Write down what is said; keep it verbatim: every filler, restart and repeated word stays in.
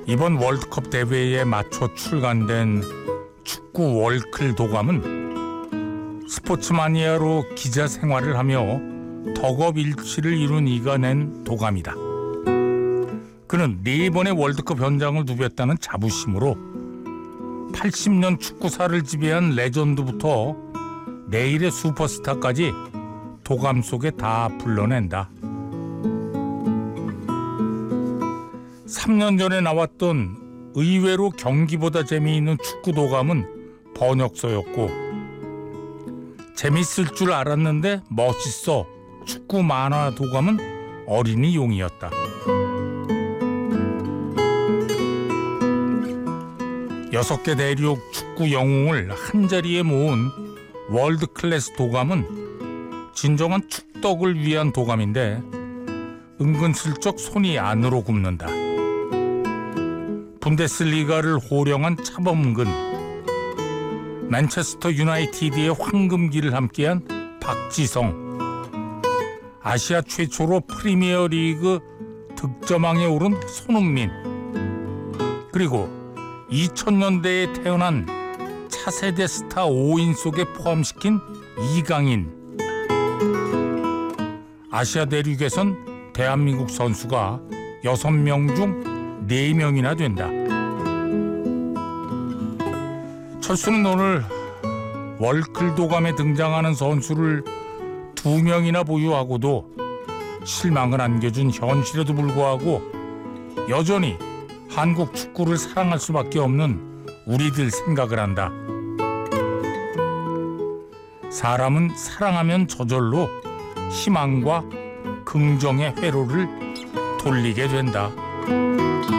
이번 월드컵 대회에 맞춰 출간된 축구 월클 도감은 스포츠 마니아로 기자 생활을 하며 덕업일치를 이룬 이가 낸 도감이다. 그는 네 번의 월드컵 현장을 누볐다는 자부심으로 팔십 년 축구사를 지배한 레전드부터 내일의 슈퍼스타까지 도감 속에 다 불러낸다. 삼 년 전에 나왔던 의외로 경기보다 재미있는 축구 도감은 번역서였고, 재밌을 줄 알았는데 멋있어 축구 만화 도감은 어린이 용이었다. 여섯 개 대륙 축구 영웅을 한자리에 모은 월드 클래스 도감은 진정한 축덕을 위한 도감인데 은근슬쩍 손이 안으로 굽는다. 분데스리가를 호령한 차범근, 맨체스터 유나이티드의 황금기를 함께한 박지성, 아시아 최초로 프리미어리그 득점왕에 오른 손흥민, 그리고 이천 년대에 태어난 차세대 스타 오 인 속에 포함시킨 이강인. 아시아 대륙에선 대한민국 선수가 여섯 명 중 네 명이나 된다. 철수는 오늘 월클 도감에 등장하는 선수를 두 명이나 보유하고도 실망을 안겨준 현실에도 불구하고 여전히 한국 축구를 사랑할 수밖에 없는 우리들 생각을 한다. 사람은 사랑하면 저절로 희망과 긍정의 회로를 돌리게 된다.